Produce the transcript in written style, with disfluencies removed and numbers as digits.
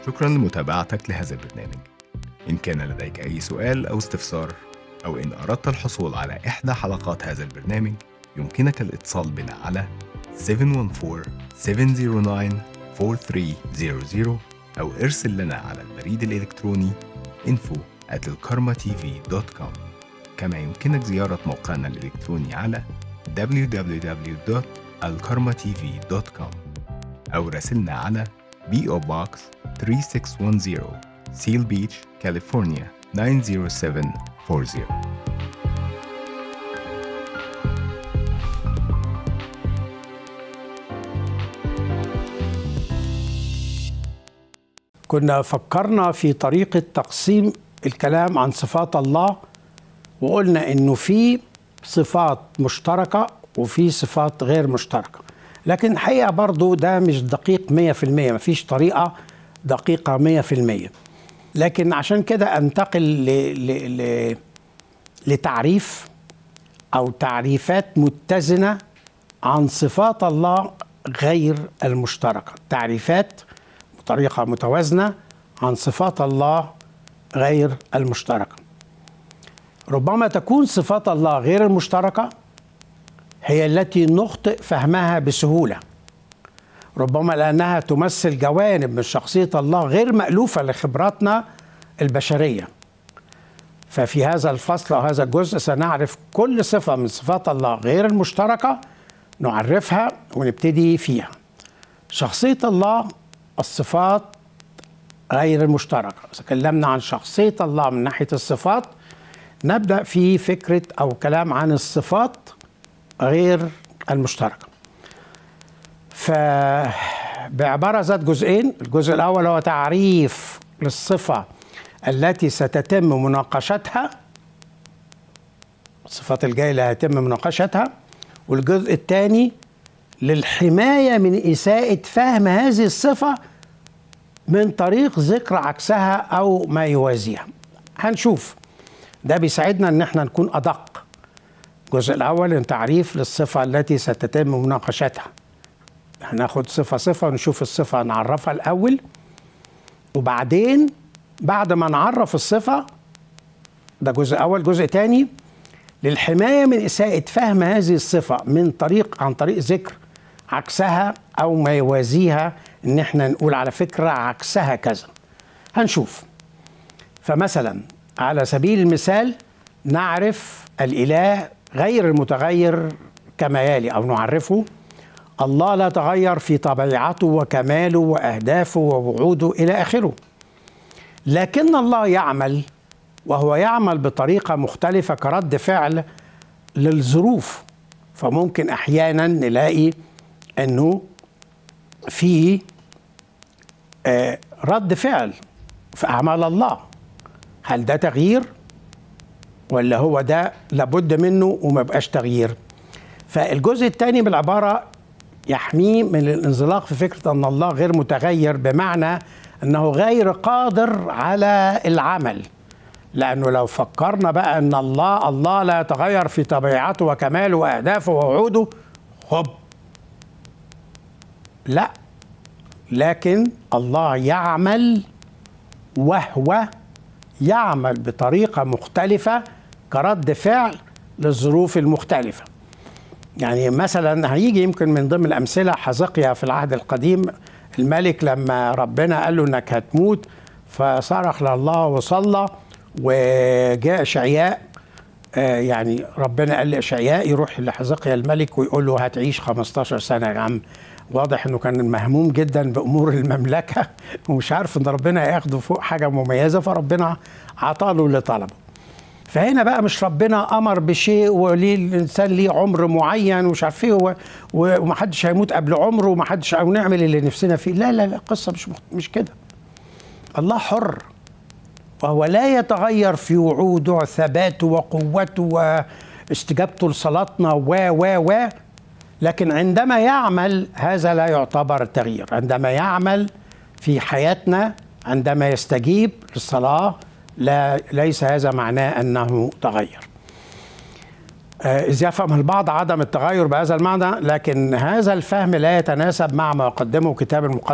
شكرا لمتابعتك لهذا البرنامج. إن كان لديك أي سؤال أو استفسار، أو إن أردت الحصول على إحدى حلقات هذا البرنامج، يمكنك الاتصال بنا على 714-709-4300 أو ارسل لنا على البريد الإلكتروني info@alkarmatv.com. كما يمكنك زيارة موقعنا الإلكتروني على www.alkarmatv.com أو راسلنا على P.O. Box 3610 Seal Beach, California 90740. كنا فكرنا في طريقة تقسيم الكلام عن صفات الله، وقلنا إنه في صفات مشتركة وفي صفات غير مشتركة، لكن الحقيقة برضو ده مش دقيق 100%، مفيش طريقة دقيقة 100%. لكن عشان كده أنتقل لتعريف أو تعريفات متزنة عن صفات الله غير المشتركة، تعريفات بطريقة متوازنة عن صفات الله غير المشتركة. ربما تكون صفات الله غير المشتركة هي التي نخطئ فهمها بسهولة، ربما لأنها تمثل جوانب من شخصية الله غير مألوفة لخبراتنا البشرية. ففي هذا الفصل أو هذا الجزء سنعرف كل صفة من صفات الله غير المشتركة، نعرفها ونبتدي فيها. شخصية الله، الصفات غير المشتركة. تكلمنا عن شخصية الله من ناحية الصفات، نبدأ في فكرة أو كلام عن الصفات غير المشتركة. فبعبارة ذات جزئين، الجزء الأول هو تعريف للصفة التي ستتم مناقشتها، الصفات الجاية اللي هيتم مناقشتها، والجزء الثاني للحماية من إساءة فهم هذه الصفة من طريق ذكر عكسها أو ما يوازيها. هنشوف ده بيساعدنا ان احنا نكون ادق. الجزء الاول تعريف للصفه التي ستتم مناقشتها، هناخد صفه صفه ونشوف الصفه نعرفها الاول، وبعدين بعد ما نعرف الصفه، ده جزء اول. جزء تاني للحمايه من اساءه فهم هذه الصفه عن طريق ذكر عكسها او ما يوازيها، ان احنا نقول على فكره عكسها كذا. هنشوف. فمثلا على سبيل المثال نعرف الإله غير المتغير كما يلي، أو نعرفه: الله لا تغير في طبيعته وكماله وأهدافه ووعوده إلى آخره، لكن الله يعمل، وهو يعمل بطريقة مختلفة كرد فعل للظروف. فممكن أحيانا نلاقي أنه في رد فعل في أعمال الله. هل ده تغيير ولا هو ده لابد منه وما بقاش تغيير؟ فالجزء الثاني من العبارة يحميه من الانزلاق في فكرة أن الله غير متغير، بمعنى أنه غير قادر على العمل. لأنه لو فكرنا بقى أن الله لا يتغير في طبيعته وكماله وأهدافه ووعوده، لا، لكن الله يعمل، وهو يعمل بطريقة مختلفة كرد فعل للظروف المختلفة. يعني مثلا هيجي يمكن من ضمن الأمثلة حزقيا في العهد القديم، الملك لما ربنا قال له انك هتموت فصرخ لله وصلى، وجاء إشعياء، يعني ربنا قال لإشعياء يروح لحزقيا الملك ويقول له هتعيش 15 سنة يا عم. واضح انه كان مهموم جدا بامور المملكه ومش عارف ان ربنا هياخده فوق حاجه مميزه، فربنا عطاله اللي طلبه. فهنا بقى مش ربنا امر بشيء وليه الانسان ليه عمر معين ومش عارف ايه ومحدش هيموت قبل عمره ومحدش، او نعمل اللي نفسنا فيه. لا لا لا، القصه مش كده. الله حر، وهو لا يتغير في وعوده وثباته وقوته واستجابته لصلاتنا و لكن عندما يعمل هذا لا يعتبر تغيير. عندما يعمل في حياتنا، عندما يستجيب للصلاة، ليس هذا معناه أنه تغير. إذ يفهم البعض عدم التغير بهذا المعنى، لكن هذا الفهم لا يتناسب مع ما يقدمه الكتاب المقدس